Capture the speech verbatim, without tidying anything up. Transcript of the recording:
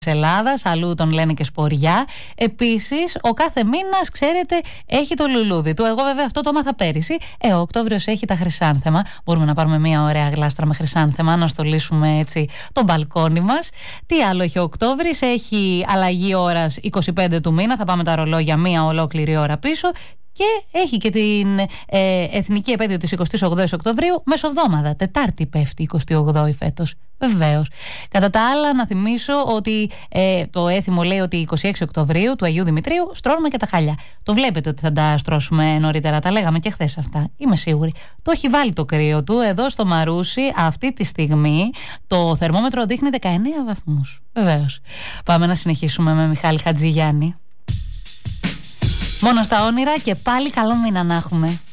Ελλάδας, αλλού τον λένε και σποριά. Επίσης, ο κάθε μήνας, ξέρετε, έχει το λουλούδι του. Εγώ βέβαια αυτό το μάθα πέρυσι. Ε, ο Οκτώβριος έχει τα χρυσάνθεμα. Μπορούμε να πάρουμε μια ωραία γλάστρα με χρυσάνθεμα, να στολίσουμε έτσι το μπαλκόνι μας. Τι άλλο έχει ο Οκτώβρης? Έχει αλλαγή ώρας είκοσι πέντε του μήνα. Θα πάμε τα ρολόγια μία ολόκληρη ώρα πίσω. Και έχει και την ε, εθνική επέτειο της εικοστής όγδοης Οκτωβρίου μεσοδόμαδα. Τετάρτη πέφτει εικοστή όγδοη φέτος. Βεβαίως. Κατά τα άλλα, να θυμίσω ότι ε, το έθιμο λέει ότι εικοστή έκτη Οκτωβρίου του Αγίου Δημητρίου στρώνουμε και τα χαλιά. Το βλέπετε ότι θα τα στρώσουμε νωρίτερα. Τα λέγαμε και χθες αυτά. Είμαι σίγουρη. Το έχει βάλει το κρύο του εδώ στο Μαρούσι αυτή τη στιγμή. Το θερμόμετρο δείχνει δεκαεννέα βαθμούς. Βεβαίως. Πάμε να συνεχίσουμε με Μιχάλη Χατζηγιάννη. Μόνο στα όνειρα και πάλι καλό μήνα να έχουμε.